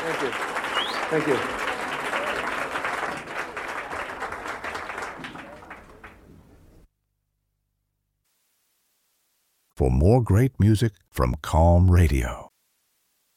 Thank you. Thank you. For more great music from Calm Radio,